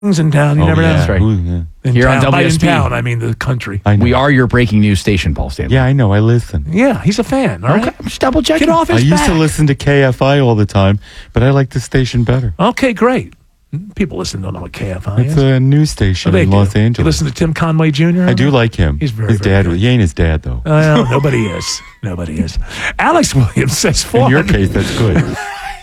in town. You never know. That's right. Ooh, yeah. Here on By in WSB. town, I mean the country. I know. We are your breaking news station, Paul Stanley. Yeah, I know. I listen. Yeah, he's a fan. All right? Okay, I'm just double checking. Get off I his used to back. listen to KFI all the time, but I like the station better. Okay, great. People listen don't know what KFI It's is. a news station They in do. Los You Angeles. listen to Tim Conway Jr.? I do like him. He's very, his very dad. good. He ain't his dad though. Well, nobody is. Nobody is. Alex Williams says In your 400. case, that's good.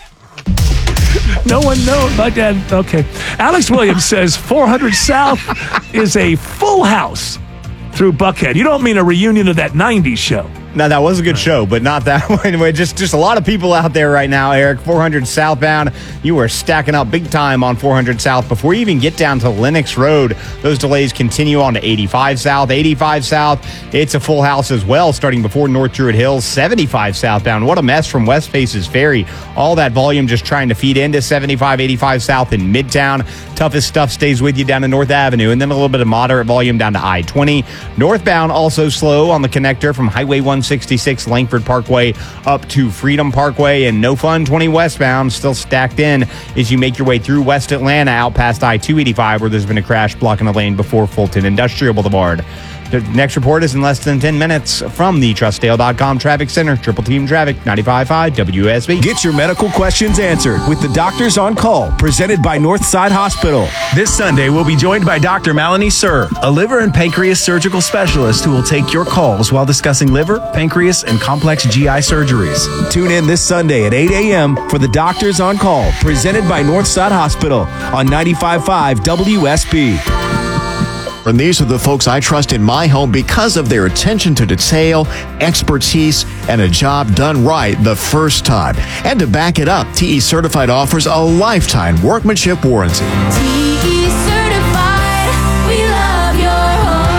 No one knows. My dad. Okay. Alex Williams says 400 South is a full house through Buckhead. You don't mean a reunion of that 90s show. No, that was a good show, but not that one. Anyway, just a lot of people out there right now, Eric. 400 southbound. You are stacking up big time on 400 South. Before you even get down to Lenox Road, those delays continue on to 85 South. 85 South, it's a full house as well, starting before North Druid Hills. 75 southbound. What a mess from West Paces Ferry. All that volume just trying to feed into 75, 85 South in Midtown. Toughest stuff stays with you down to North Avenue, and then a little bit of moderate volume down to I-20. Northbound also slow on the connector from Highway 166 Langford Parkway up to Freedom Parkway, and no fun 20 westbound still stacked in as you make your way through West Atlanta out past I-285 where there's been a crash blocking a lane before Fulton Industrial Boulevard. The next report is in less than 10 minutes from the TrustDale.com Traffic Center. Triple Team Traffic, 95.5 WSB. Get your medical questions answered with the Doctors on Call, presented by Northside Hospital. This Sunday, we'll be joined by Dr. Melanie Sir, a liver and pancreas surgical specialist who will take your calls while discussing liver, pancreas, and complex GI surgeries. Tune in this Sunday at 8 a.m. for the Doctors on Call, presented by Northside Hospital on 95.5 WSB. And these are the folks I trust in my home because of their attention to detail, expertise, and a job done right the first time. And to back it up, TE Certified offers a lifetime workmanship warranty. TE Certified, we love your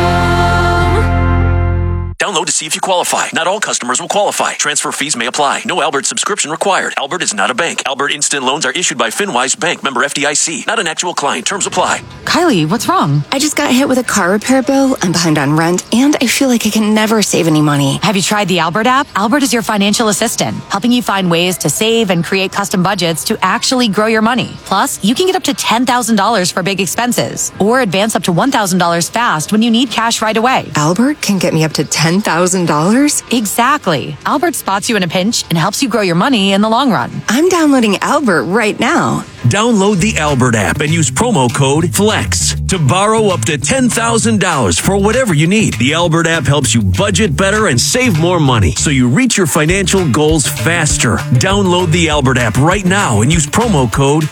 home. Download to see if you qualify. Not all customers will qualify. Transfer fees may apply. No Albert subscription required. Albert is not a bank. Albert Instant Loans are issued by FinWise Bank, member FDIC. Not an actual client. Terms apply. Kylie, what's wrong? I just got hit with a car repair bill. I'm behind on rent, and I feel like I can never save any money. Have you tried the Albert app? Albert is your financial assistant, helping you find ways to save and create custom budgets to actually grow your money. Plus, you can get up to $10,000 for big expenses, or advance up to $1,000 fast when you need cash right away. Albert can get me up to $10,000? Exactly. Albert spots you in a pinch and helps you grow your money in the long run. I'm downloading Albert right now. Download the Albert app and use promo code FLEX to borrow up to $10,000 for whatever you need. The Albert app helps you budget better and save more money so you reach your financial goals faster. Download the Albert app right now and use promo code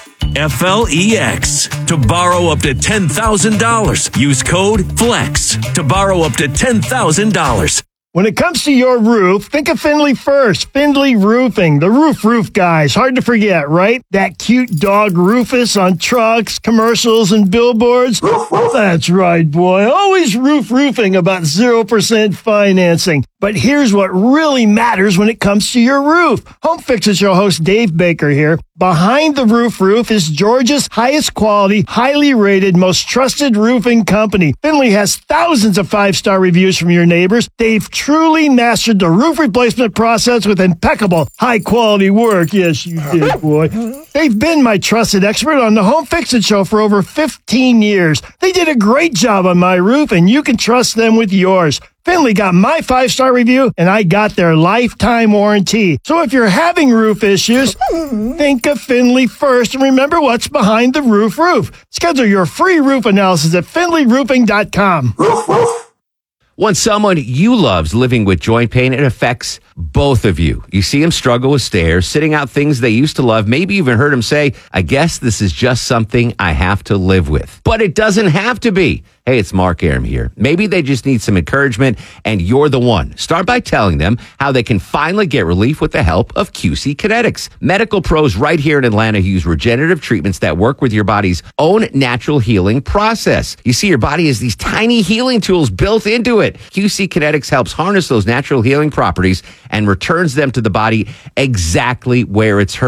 FLEX to borrow up to $10,000. Use code FLEX to borrow up to $10,000. When it comes to your roof, think of Findlay first. Findlay Roofing, the roof guys. Hard to forget, right? That cute dog Rufus on trucks, commercials, and billboards. That's right, boy. Always roofing about 0% financing. But here's what really matters when it comes to your roof. Home Fix It Show host Dave Baker here. Behind the Roof is Georgia's highest quality, highly rated, most trusted roofing company. Findlay has thousands of 5-star reviews from your neighbors. They've truly mastered the roof replacement process with impeccable, high-quality work. Yes, you did, boy. They've been my trusted expert on the Home Fix It Show for over 15 years. They did a great job on my roof, and you can trust them with yours. Findlay got my 5-star review, and I got their lifetime warranty. So if you're having roof issues, think of Findlay first and remember what's behind the roof. Schedule your free roof analysis at FindlayRoofing.com. When someone you love's living with joint pain, it affects both of you. You see them struggle with stairs, sitting out things they used to love, maybe even heard them say, I guess this is just something I have to live with. But it doesn't have to be. Hey, it's Mark Arum here. Maybe they just need some encouragement, and you're the one. Start by telling them how they can finally get relief with the help of QC Kinetics. Medical pros right here in Atlanta who use regenerative treatments that work with your body's own natural healing process. You see, your body has these tiny healing tools built into it. QC Kinetics helps harness those natural healing properties and returns them to the body exactly where it's hurting.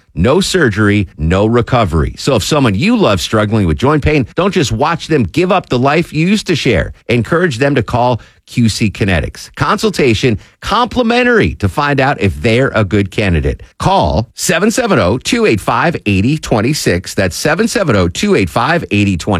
no surgery, no recovery. So if someone you love struggling with joint pain, don't just watch them give up the life you used to share. Encourage them to call QC Kinetics. Consultation complimentary to find out if they're a good candidate. Call 770-285-8026. That's 770-285-8026.